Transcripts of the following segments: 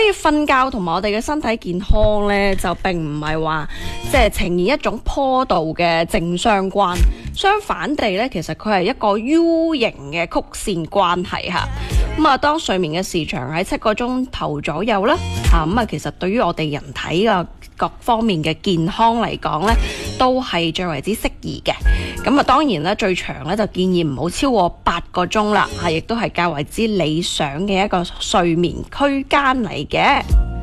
以瞓覺同埋我哋嘅身體健康呢，就並唔係話即係呈現一種坡度嘅正相關，相反地呢，其實佢係一個 U 型嘅曲線關係嚇。當睡眠嘅時長喺7個鐘頭左右啦，其實對於我哋人體嘅各方面嘅健康嚟講呢，都係最為之適宜嘅。當然咧，最長咧就建議唔好超過8個鐘啦，亦都係較為之理想嘅一個睡眠區間嚟嘅。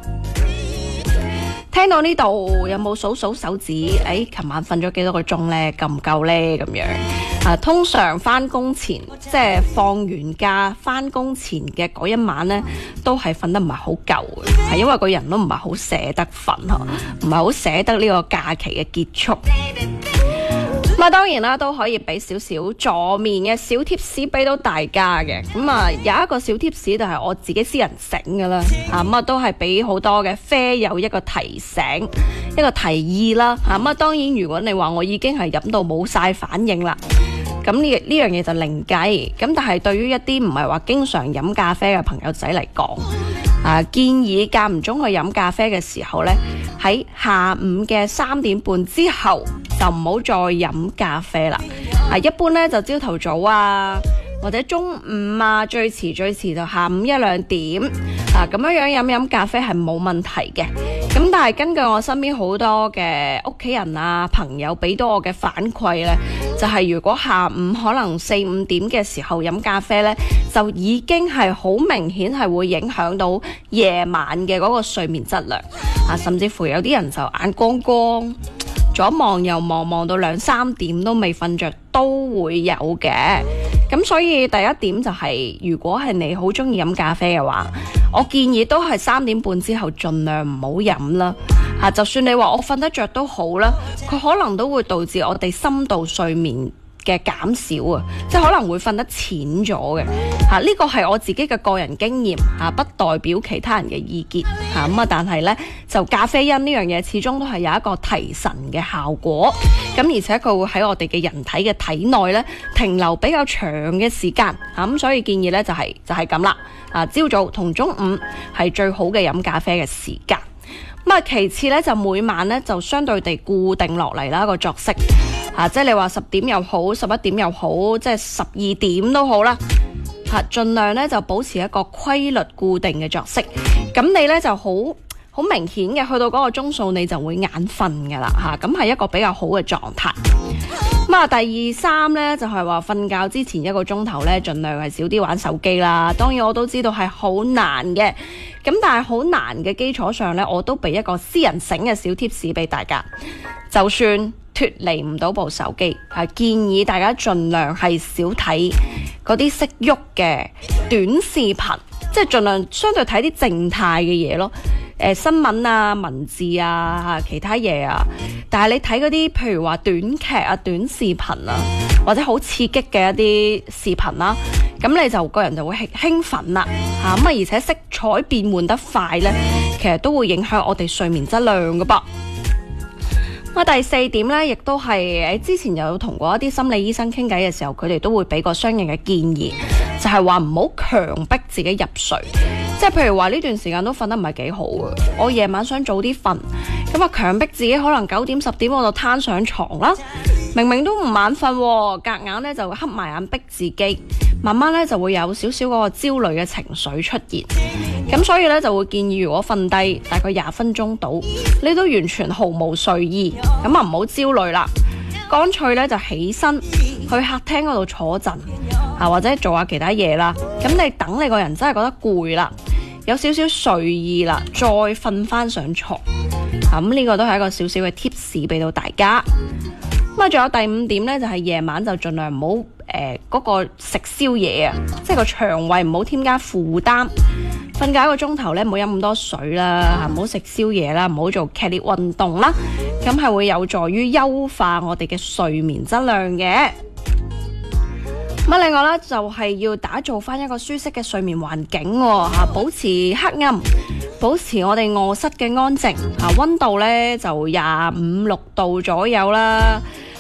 聽到呢度有冇數手指？琴晚瞓咗幾多個鐘呢？夠唔夠呢？咁樣通常翻工前，即係放完假翻工前嘅嗰一晚呢，都係瞓得唔係好夠嘅，係因為個人都唔係好捨得瞓，唔係好捨得呢個假期嘅結束。當然啦，都可以俾少少助眠嘅小貼士俾到大家嘅。有一個小貼士就係我自己私人醒嘅啦，都係俾好多嘅啡友一個提醒，一個提議啦。當然如果你話我已經係飲到冇晒反應啦，咁呢樣嘢就另計。咁但係對於一啲唔係話經常飲咖啡嘅朋友仔嚟講，建議間唔中去飲咖啡嘅時候呢，喺下午嘅3點半之後就唔好再飲咖啡啦。一般呢，就朝頭早或者中午最遲就下午1-2點咁樣飲咖啡係冇問題嘅。咁但係根據我身邊好多嘅屋企人朋友俾到我嘅反饋呢，就係如果下午可能4-5點嘅時候飲咖啡呢，就已經係好明顯係會影響到夜晚嘅嗰個睡眠質量甚至乎有啲人就眼光光左望右望，望到2-3點都未瞓着都會有嘅。咁所以第一點就係，如果係你好中意飲咖啡嘅話，我建議都係3點半之後盡量唔好飲啦。就算你話我瞓得着都好啦，佢可能都會導致我哋深度睡眠嘅減少即係可能會瞓得淺咗嘅。呢個係我自己嘅個人經驗不代表其他人嘅意見但係呢，就咖啡因呢樣嘢始終都係有一個提神嘅效果，而且佢會喺我哋嘅人體嘅體內呢停留比較長嘅時間咁所以建議呢就係咁啦。朝早同中午係最好嘅飲咖啡嘅時間。其次呢，就每晚呢就相對地固定落嚟啦個作息即係你話10點又好11點又好，即係12點都好啦盡量呢就保持一個規律固定嘅作息，咁你呢就好明顯嘅去到嗰個鐘數你就會眼瞓噶啦咁係一個比較好嘅狀態。第三呢，就係話瞓覺之前1個鐘頭呢，盡量係少啲玩手機啦。當然我都知道係好難嘅，咁但係好難嘅基礎上呢，我都俾一個私人醒嘅小貼士俾大家。就算脫離唔到部手機，建議大家盡量係少睇嗰啲識喐嘅短視頻，即係盡量相對睇啲靜態嘅嘢咯。新聞文字其他嘢但係你睇嗰啲譬如話短劇短視頻或者好刺激嘅一啲視頻啦，咁你就個人就會興奮啦而且色彩變換得快呢，其實都會影響我哋睡眠質量㗎噃。第4點呢，亦都係之前有同過一啲心理醫生傾偈嘅時候，佢哋都會俾個相應嘅建議，就係話唔好強迫自己入睡。即係譬如話呢段時間都瞓得唔係幾好我夜晚想早啲瞓，咁強迫自己可能9點10點我就攤上床啦，明明都唔眼瞓夾硬呢就黑埋眼逼自己，慢慢呢就會有少少嗰個焦慮嘅情緒出現。咁所以呢，就會建議如果瞓低大概20分鐘到，你都完全毫無睡意，咁唔好焦慮啦，乾脆呢就起身去客廳嗰度坐陣或者做下其他嘢啦。咁你等你個人真係覺得攰啦，有少少睡意啦，再瞓翻上床。咁呢個都係一個少少嘅 tips 俾到大家。仲有第5點呢，就係夜晚就盡量唔好嗰個食宵夜即係個腸胃唔好添加負擔。瞓覺1個鐘頭呢，唔好飲咁多水啦，唔好食宵夜啦，唔好做劇烈運動啦，咁係會有助於優化我哋嘅睡眠質量嘅。另外呢，就係要打造翻一個舒適嘅睡眠環境保持黑暗，保持我哋臥室嘅安靜溫度呢就25-26度左右啦。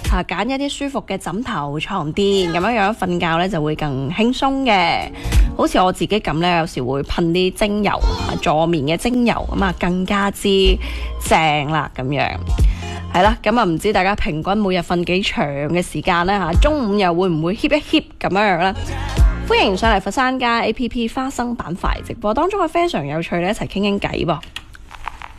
揀一啲舒服嘅枕頭床墊，咁樣瞓覺咧就會更輕鬆嘅。好似我自己咁咧，有時會噴啲精油，助眠嘅精油，咁啊更加之正啦咁樣。係啦，咁啊唔知大家平均每日瞓幾長嘅時間呢？中午又會唔會 hit 一 hit 咁樣呢？歡迎上嚟佛山家 APP 花生版塊直播當中，係非常有趣咧，一齊傾傾偈噃。